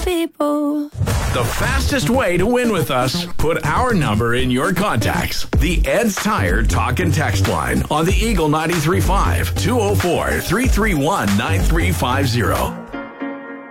people. The fastest way to win with us, put our number in your contacts. The Ed's Tire Talk and Text line on the Eagle 93.5 204-331-9350.